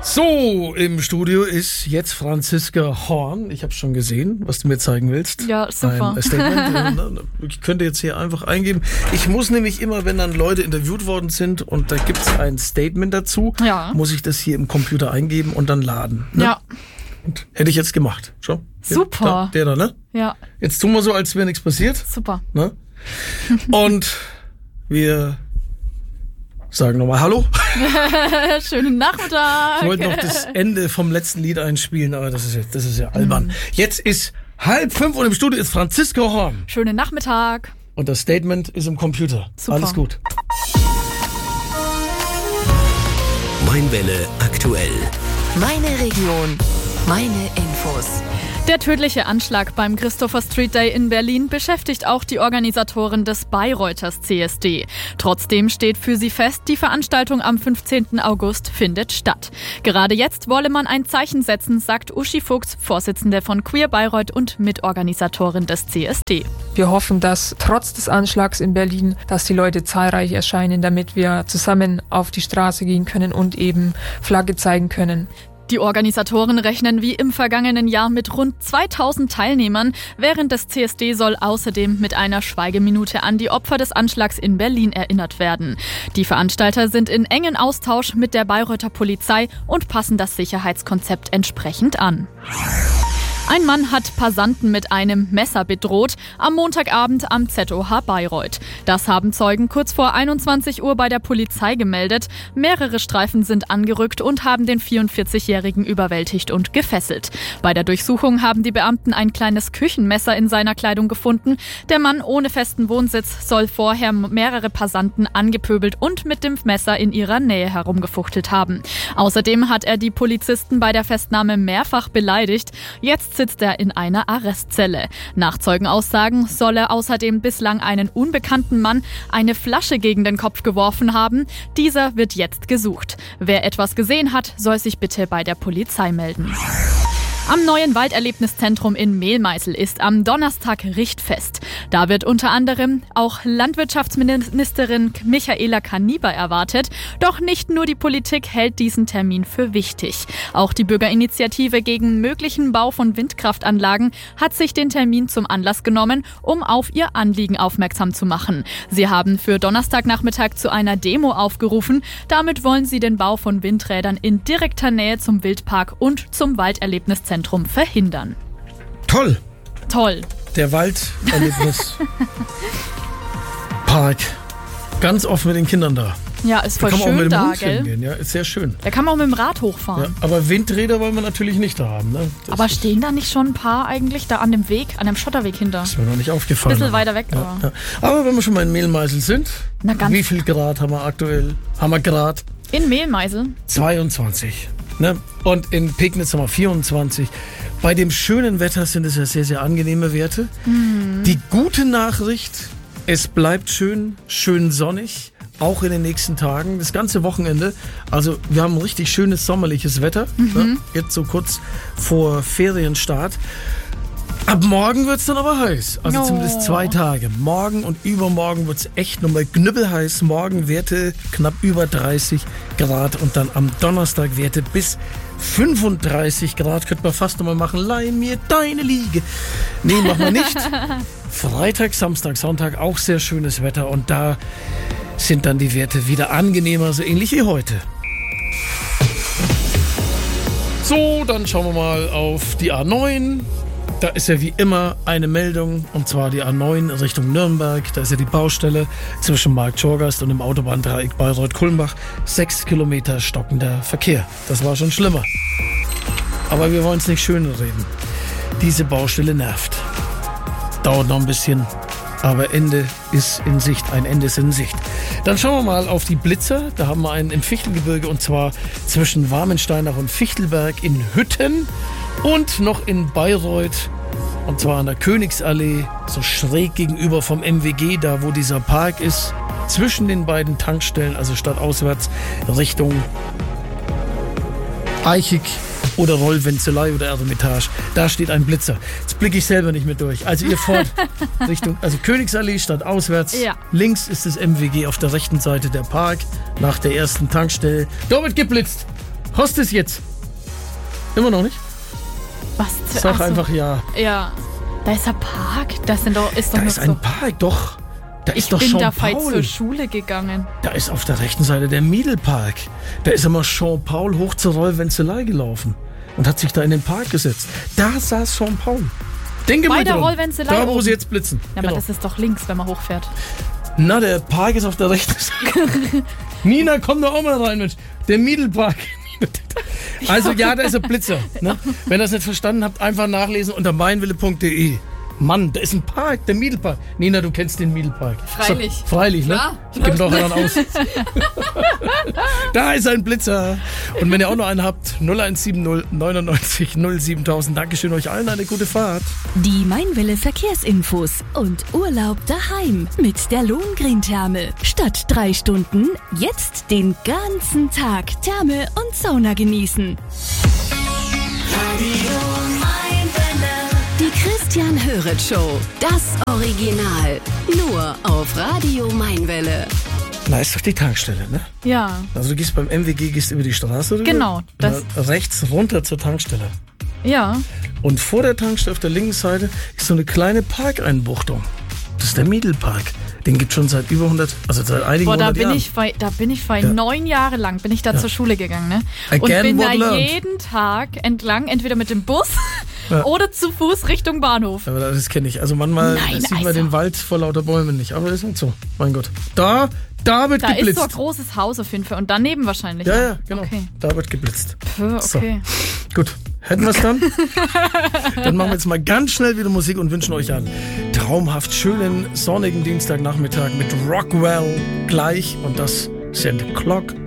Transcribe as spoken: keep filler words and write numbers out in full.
So, im Studio ist jetzt Franziska Horn. Ich habe schon gesehen, was du mir zeigen willst. Ja, super. Ein Statement. Ich könnte jetzt hier einfach eingeben. Ich muss nämlich immer, wenn dann Leute interviewt worden sind und da gibt's ein Statement dazu, ja. muss ich das hier im Computer eingeben und dann laden. Ne? Ja. Und hätte ich jetzt gemacht. Schau. Super. Da, der da, ne? Ja. Jetzt tun wir so, als wäre nichts passiert. Super. Ne? Und wir sagen nochmal Hallo. Schönen Nachmittag. Ich wollte noch das Ende vom letzten Lied einspielen, aber das ist ja, das ist ja albern. Mhm. Jetzt ist halb fünf und im Studio ist Franziska Horn. Schönen Nachmittag. Und das Statement ist im Computer. Super. Alles gut. Mainwelle aktuell. Meine Region, meine Infos. Der tödliche Anschlag beim Christopher Street Day in Berlin beschäftigt auch die Organisatoren des Bayreuther C S D. Trotzdem steht für sie fest, die Veranstaltung am fünfzehnten August findet statt. Gerade jetzt wolle man ein Zeichen setzen, sagt Uschi Fuchs, Vorsitzende von Queer Bayreuth und Mitorganisatorin des C S D. Wir hoffen, dass trotz des Anschlags in Berlin, dass die Leute zahlreich erscheinen, damit wir zusammen auf die Straße gehen können und eben Flagge zeigen können. Die Organisatoren rechnen wie im vergangenen Jahr mit rund zweitausend Teilnehmern. Während des C S D soll außerdem mit einer Schweigeminute an die Opfer des Anschlags in Berlin erinnert werden. Die Veranstalter sind in engen Austausch mit der Bayreuther Polizei und passen das Sicherheitskonzept entsprechend an. Ein Mann hat Passanten mit einem Messer bedroht, am Montagabend am Z O H Bayreuth. Das haben Zeugen kurz vor einundzwanzig Uhr bei der Polizei gemeldet. Mehrere Streifen sind angerückt und haben den vierundvierzigjährigen überwältigt und gefesselt. Bei der Durchsuchung haben die Beamten ein kleines Küchenmesser in seiner Kleidung gefunden. Der Mann ohne festen Wohnsitz soll vorher mehrere Passanten angepöbelt und mit dem Messer in ihrer Nähe herumgefuchtelt haben. Außerdem hat er die Polizisten bei der Festnahme mehrfach beleidigt. Jetzt sitzt er in einer Arrestzelle. Nach Zeugenaussagen soll er außerdem bislang einen unbekannten Mann eine Flasche gegen den Kopf geworfen haben. Dieser wird jetzt gesucht. Wer etwas gesehen hat, soll sich bitte bei der Polizei melden. Am neuen Walderlebniszentrum in Mehlmeisel ist am Donnerstag Richtfest. Da wird unter anderem auch Landwirtschaftsministerin Michaela Kaniber erwartet. Doch nicht nur die Politik hält diesen Termin für wichtig. Auch die Bürgerinitiative gegen möglichen Bau von Windkraftanlagen hat sich den Termin zum Anlass genommen, um auf ihr Anliegen aufmerksam zu machen. Sie haben für Donnerstagnachmittag zu einer Demo aufgerufen. Damit wollen sie den Bau von Windrädern in direkter Nähe zum Wildpark und zum Walderlebniszentrum verhindern. Toll. Toll. Der Walderlebnispark. Ganz oft mit den Kindern da. Ja, ist voll da kann man schön auch mit dem da, Hund gell? hingehen, ja, ist sehr schön. Da kann man auch mit dem Rad hochfahren. Ja, aber Windräder wollen wir natürlich nicht da haben. Ne? Aber stehen da nicht schon ein paar eigentlich da an dem Weg, an dem Schotterweg hinter? Das ist mir noch nicht aufgefallen. Ein bisschen aber. weiter weg, ja, aber. Ja. Aber wenn wir schon mal in Mehlmeisel sind, Na, ganz wie viel Grad haben wir aktuell? Haben wir Grad? In Mehlmeisel? zweiundzwanzig. Ne? Und in Pegnitz haben wir vierundzwanzig. Bei dem schönen Wetter sind es ja sehr, sehr angenehme Werte. Mhm. Die gute Nachricht, es bleibt schön, schön sonnig, auch in den nächsten Tagen, das ganze Wochenende. Also wir haben richtig schönes sommerliches Wetter, mhm. ne? Jetzt so kurz vor Ferienstart. Ab morgen wird es dann aber heiß, also oh. zumindest zwei Tage. Morgen und übermorgen wird es echt nochmal knüppelheiß. Morgen Werte knapp über dreißig Grad und dann am Donnerstag Werte bis fünfunddreißig Grad. Könnte man fast nochmal machen, leih mir deine Liege. Nee, machen wir nicht. Freitag, Samstag, Sonntag auch sehr schönes Wetter und da sind dann die Werte wieder angenehmer, so ähnlich wie heute. So, dann schauen wir mal auf die A neun. Da ist ja wie immer eine Meldung, und zwar die A neun Richtung Nürnberg. Da ist ja die Baustelle zwischen Marktschorgast und dem Autobahndreieck Bayreuth-Kulmbach. Sechs Kilometer stockender Verkehr. Das war schon schlimmer. Aber wir wollen es nicht schönreden. Diese Baustelle nervt. Dauert noch ein bisschen, aber Ende ist in Sicht. Ein Ende ist in Sicht. Dann schauen wir mal auf die Blitzer. Da haben wir einen im Fichtelgebirge, und zwar zwischen Warmensteinach und Fichtelberg in Hütten. Und noch in Bayreuth, und zwar an der Königsallee, so schräg gegenüber vom M W G, da wo dieser Park ist, zwischen den beiden Tankstellen, also stadtauswärts Richtung Eichig oder Rollwenzelei oder Eremitage. Da steht ein Blitzer. Jetzt blicke ich selber nicht mehr durch. Also ihr fahrt Richtung, also Königsallee stadtauswärts. Ja. Links ist das M W G, auf der rechten Seite der Park, nach der ersten Tankstelle. Da wird geblitzt. Hast du es jetzt? Immer noch nicht? Was? Sag Ach so. einfach ja. Ja. Da ist ein Park. Das sind doch, ist doch Da noch ist ein so. Park, doch. Da ist Ich doch bin Jean da feit Paul. zur Schule gegangen. Da ist auf der rechten Seite der Miedl-Park. Da ist immer Jean Paul hoch zur Rollwenzelei gelaufen und hat sich da in den Park gesetzt. Da saß Jean Paul. Denke Bei mal der dran. Rollwenzelei Da, wo oben. sie jetzt blitzen. Ja, Genau. aber das ist doch links, wenn man hochfährt. Na, der Park ist auf der rechten Seite. Nina, komm da auch mal rein, Mensch. Der Miedl-Park. Also ja, da ist ein Blitzer. Ne? Wenn ihr das nicht verstanden habt, einfach nachlesen unter meinwille punkt de. Mann, da ist ein Park, der Miedl-Park. Nina, du kennst den Miedl-Park. Freilich. So, freilich, ne? Klar. Ich gebe doch daran aus. Da ist ein Blitzer. Und wenn ihr auch noch einen habt, null eins sieben null neunundneunzig null siebentausend. Dankeschön euch allen, eine gute Fahrt. Die Mainwelle Verkehrsinfos und Urlaub daheim mit der Lohengrin-Therme. Statt drei Stunden jetzt den ganzen Tag Therme und Sauna genießen. Die Christian Höret Show. Das Original. Nur auf Radio Mainwelle. Na, ist doch die Tankstelle, ne? Ja. Also du gehst beim M W G, gehst über die Straße rüber. Genau, das- Das rechts runter zur Tankstelle. Ja. Und vor der Tankstelle auf der linken Seite ist so eine kleine Parkeinbuchtung. Das ist der Miedl-Park. Den gibt es schon seit über hundert, also seit einigen Boah, da hundert bin Jahren. ich bei, da bin ich bei Ja. neun Jahre lang bin ich da zur Schule gegangen, ne? Und Again, bin what da learned. jeden Tag entlang, entweder mit dem Bus Ja. oder zu Fuß Richtung Bahnhof. Aber das kenne ich. Also manchmal Nein, sieht man also. den Wald vor lauter Bäumen nicht. Aber das ist halt so. Mein Gott. Da, da wird Da ist geblitzt. so ein großes Haus auf jeden Fall und daneben wahrscheinlich. ja, ja, genau. Okay. Da wird geblitzt. Puh, So. okay. Gut, hätten wir es dann? Dann machen wir jetzt mal ganz schnell wieder Musik und wünschen euch einen traumhaft schönen sonnigen Dienstagnachmittag mit Rockwell gleich und das Cent Clock